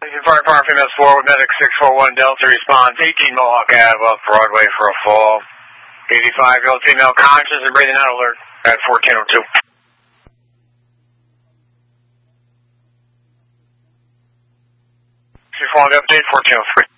Fire females 4 with medic 641 Delta response 18 Mohawk Ave off Broadway for a fall. 85-year-old female conscious and breathing out alert at 1402. She phoned update 1403.